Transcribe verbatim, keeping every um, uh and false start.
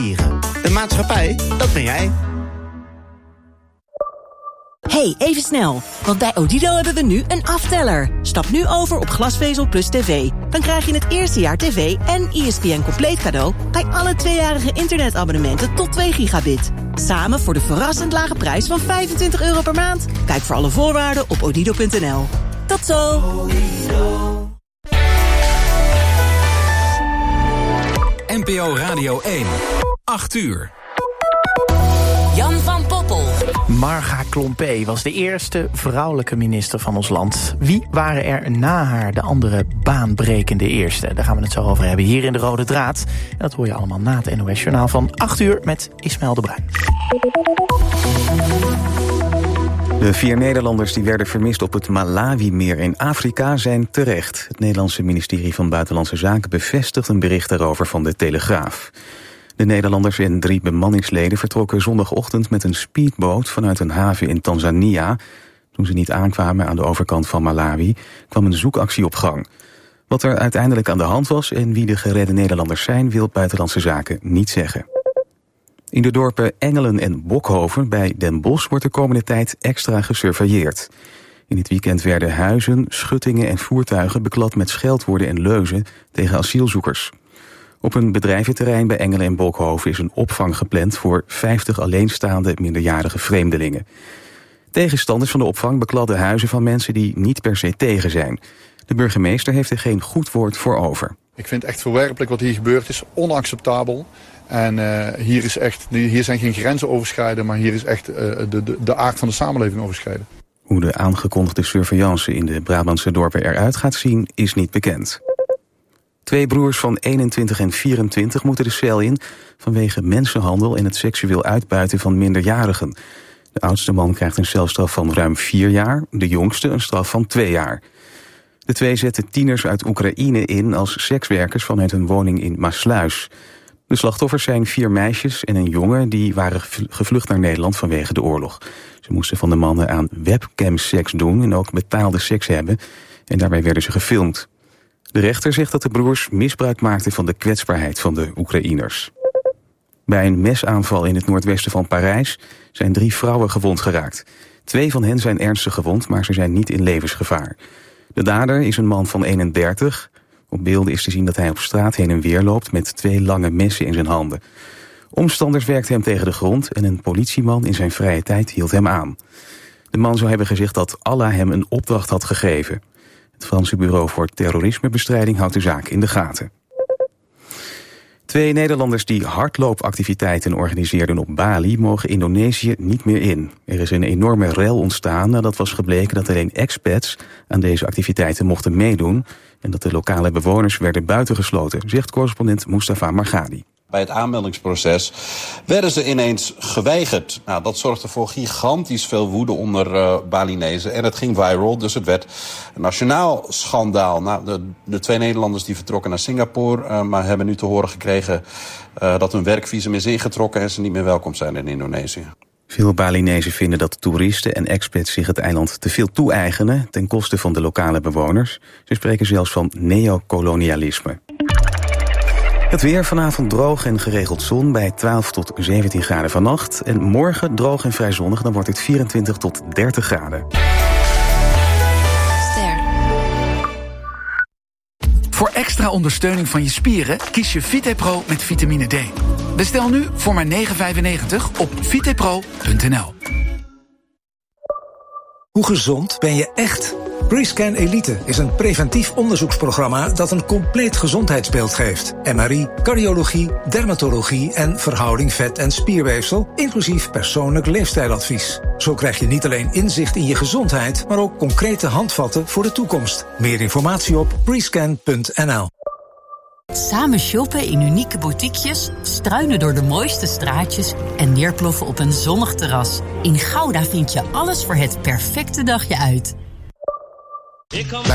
versieren. Een maatschappij, dat ben jij. Hey, even snel. Want bij Odido hebben we nu een afteller. Stap nu over op glasvezel plus tv. Dan krijg je het eerste jaar tv en E S P N compleet cadeau bij alle tweejarige internetabonnementen tot twee gigabit. Samen voor de verrassend lage prijs van vijfentwintig euro per maand. Kijk voor alle voorwaarden op odido punt n l. Tot zo! N P O Radio één. acht uur. Jan van Poppel. Marga Klompé was de eerste vrouwelijke minister van ons land. Wie waren er na haar de andere baanbrekende eerste? Daar gaan we het zo over hebben hier in de Rode Draad. En dat hoor je allemaal na het N O S-journaal van acht uur met Ismaël de Bruin. De vier Nederlanders die werden vermist op het Malawi-meer in Afrika zijn terecht. Het Nederlandse ministerie van Buitenlandse Zaken bevestigt een bericht daarover van de Telegraaf. De Nederlanders en drie bemanningsleden vertrokken zondagochtend met een speedboot vanuit een haven in Tanzania. Toen ze niet aankwamen aan de overkant van Malawi, kwam een zoekactie op gang. Wat er uiteindelijk aan de hand was en wie de geredde Nederlanders zijn, wil Buitenlandse Zaken niet zeggen. In de dorpen Engelen en Bokhoven bij Den Bosch wordt de komende tijd extra gesurveilleerd. In dit weekend werden huizen, schuttingen en voertuigen beklad met scheldwoorden en leuzen tegen asielzoekers. Op een bedrijventerrein bij Engelen en Bokhoven is een opvang gepland voor vijftig alleenstaande minderjarige vreemdelingen. Tegenstanders van de opvang bekladden huizen van mensen die niet per se tegen zijn. De burgemeester heeft er geen goed woord voor over. Ik vind het echt verwerpelijk wat hier gebeurd is, onacceptabel. En uh, hier, is echt, hier zijn geen grenzen overschreden, maar hier is echt uh, de, de, de aard van de samenleving overschreden. Hoe de aangekondigde surveillance in de Brabantse dorpen eruit gaat zien, is niet bekend. Twee broers van eenentwintig en vierentwintig moeten de cel in vanwege mensenhandel en het seksueel uitbuiten van minderjarigen. De oudste man krijgt een celstraf van ruim vier jaar, de jongste een straf van twee jaar. De twee zetten tieners uit Oekraïne in als sekswerkers vanuit hun woning in Maasluis. De slachtoffers zijn vier meisjes en een jongen die waren gevlucht naar Nederland vanwege de oorlog. Ze moesten van de mannen aan webcam-seks doen en ook betaalde seks hebben en daarbij werden ze gefilmd. De rechter zegt dat de broers misbruik maakten van de kwetsbaarheid van de Oekraïners. Bij een mesaanval in het noordwesten van Parijs zijn drie vrouwen gewond geraakt. Twee van hen zijn ernstig gewond, maar ze zijn niet in levensgevaar. De dader is een man van eenendertig. Op beelden is te zien dat hij op straat heen en weer loopt met twee lange messen in zijn handen. Omstanders werkten hem tegen de grond en een politieman in zijn vrije tijd hield hem aan. De man zou hebben gezegd dat Allah hem een opdracht had gegeven. Het Franse Bureau voor Terrorismebestrijding houdt de zaak in de gaten. Twee Nederlanders die hardloopactiviteiten organiseerden op Bali mogen Indonesië niet meer in. Er is een enorme rel ontstaan nadat was gebleken dat alleen expats aan deze activiteiten mochten meedoen en dat de lokale bewoners werden buitengesloten, zegt correspondent Mustafa Margadi. Bij het aanmeldingsproces werden ze ineens geweigerd. Nou, dat zorgde voor gigantisch veel woede onder uh, Balinezen. En het ging viral, dus het werd een nationaal schandaal. Nou, de, de twee Nederlanders die vertrokken naar Singapore, uh, maar hebben nu te horen gekregen uh, dat hun werkvisum is ingetrokken en ze niet meer welkom zijn in Indonesië. Veel Balinezen vinden dat toeristen en expats zich het eiland te veel toe-eigenen ten koste van de lokale bewoners. Ze spreken zelfs van neocolonialisme. Het weer vanavond droog en geregeld zon bij twaalf tot zeventien graden vannacht. En morgen droog en vrij zonnig, dan wordt het vierentwintig tot dertig graden. Ster. Voor extra ondersteuning van je spieren kies je VitePro met vitamine D. Bestel nu voor maar negen vijfennegentig op vitepro punt n l. Hoe gezond ben je echt? Prescan Elite is een preventief onderzoeksprogramma dat een compleet gezondheidsbeeld geeft. M R I, cardiologie, dermatologie en verhouding vet- en spierweefsel, inclusief persoonlijk leefstijladvies. Zo krijg je niet alleen inzicht in je gezondheid, maar ook concrete handvatten voor de toekomst. Meer informatie op prescan punt n l. Samen shoppen in unieke boutiquejes, struinen door de mooiste straatjes en neerploffen op een zonnig terras. In Gouda vind je alles voor het perfecte dagje uit.